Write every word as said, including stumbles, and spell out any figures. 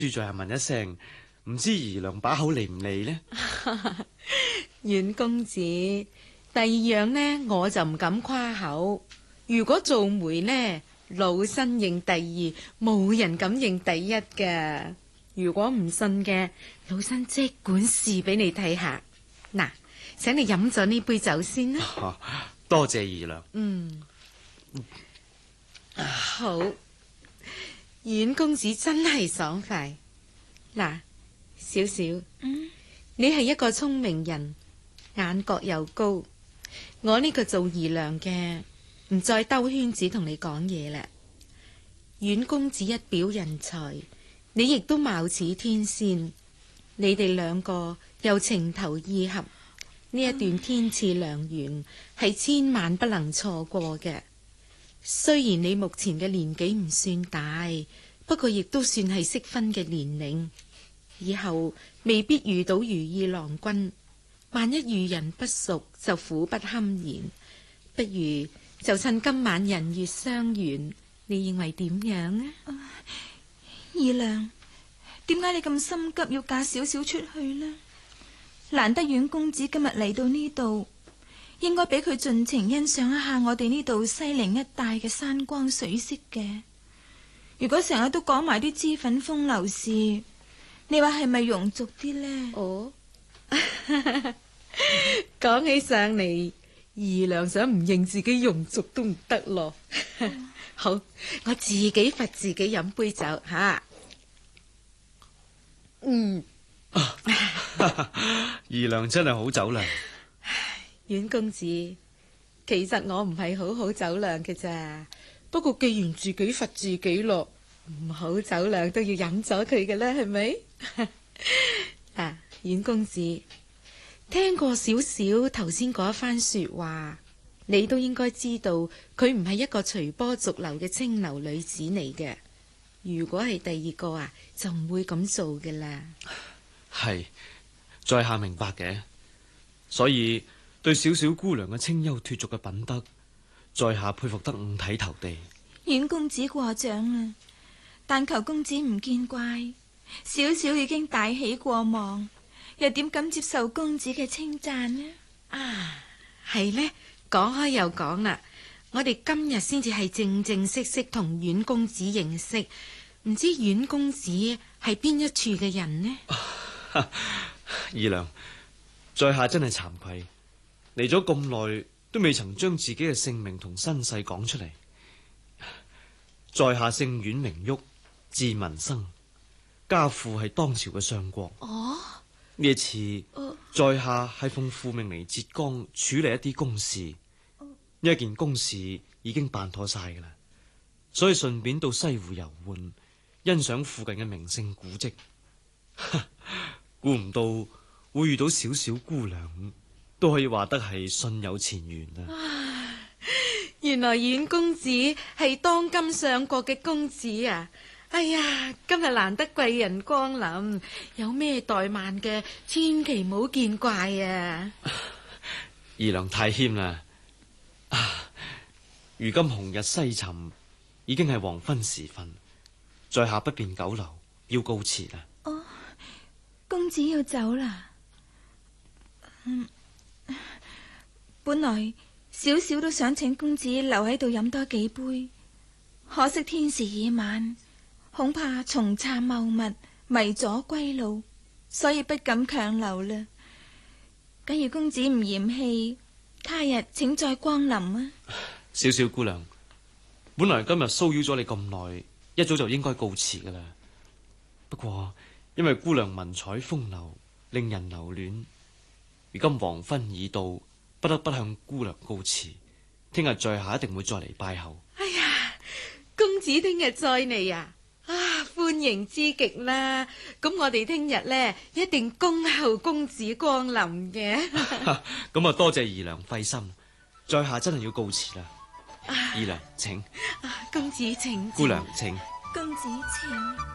住在下問一聲，唔知姨娘把口利唔利呢？ 阮公子，第二樣呢，我就唔敢誇口。如果做媒呢，老身認第二，冇人敢認第一㗎。如果唔信嘅，老身即管試俾你睇下。嗱，請你飲咗呢杯酒先啦。 啊，多謝姨娘。 嗯，好。阮公子真係爽快。嗱，少少， 嗯， 你係一個聰明人，眼角又高。我呢個做姨娘嘅，唔再兜圈子同你講嘢啦。阮公子一表人才，你亦都貌似天仙。你哋兩個又情投意合，呢一段天賜良緣係千萬不能錯過嘅。雖然你目前嘅年紀唔算大，不過亦都算係適婚嘅年齡。以後未必遇到如意郎君，萬一遇人不淑就苦不堪言。不如就趁今晚人月相圓，你認為點樣啊？ 姨娘，點解你咁心急要嫁少少出去呢？難得阮公子今日嚟到呢度，應該俾佢盡情欣賞一下我哋呢度西陵一帶嘅山光水色嘅。如果成日都講埋啲脂粉風流事，你話係咪庸俗啲呢？ 哦，講起上嚟，姨娘想唔認自己庸俗都唔得咯。好，我自己罰自己飲杯酒吓。嗯， 姨娘真係好酒量。 阮公子，其實我唔係好好酒量嘅咋，不過既然自己罰自己咯，唔好酒量都要飲咗佢嘅啦，係咪？嗱，阮公子，聽過少少頭先嗰一番說話，你都應該知道佢唔係一個隨波逐流嘅清流女子嚟嘅。如果係第二個啊，就唔會咁做嘅啦。 係，在下明白嘅，所以對小小姑娘嘅清幽脫俗嘅品德，在下佩服得五體投地。 阮公子過獎啦，但求公子唔見怪，小小已經大喜過望，又點敢接受公子嘅稱讚呢？ 啊，係呢，講開又講啦，我哋今日先至係正正式式同阮公子認識，唔知阮公子係邊一處嘅人呢？ 姨娘，在下真係慚愧，嚟咗咁耐都未曾將自己嘅姓名同身世講出嚟。在下姓阮名旭，字文生，家父係當朝嘅相國。 哦， 呢一次， 哦， 在下係奉父命嚟浙江處理一啲公事，呢一件公事已經辦妥晒噶啦，所以順便到西湖遊玩，欣賞附近嘅名勝古蹟。估唔到會遇到小小姑娘，都可以話得係信有前緣啊！ 原來阮公子係當今相國嘅公子啊！哎呀，今日難得貴人光臨，有咩怠慢嘅，千祈唔好見怪啊！ 姨娘太謙啦！啊，如今紅日西沉，已經係黃昏時分，在下不便久留，要告辭啦。 哦，公子要走啦。嗯，本來小小都想請公子留喺度飲多幾杯，可惜天時已晚，恐怕蟲蟬茂密，迷咗歸路，所以不敢強留啦。假如公子唔嫌棄，他日請再光臨啊！ 小小姑娘，本來今日騷擾咗你咁耐，一早就應該告辭噶啦。不過因為姑娘文采風流，令人留戀，如今黃昏已到，不得不向姑娘告辭。聽日在下一定會再嚟拜候。 哎呀，公子聽日再嚟啊！啊，歡迎之極啦！咁我哋聽日呢，一定恭候公子光臨嘅。 咁啊，多謝姨娘費心，在下真係要告辭啦。姨娘請， 啊，公子請。 姑娘請， 公子請。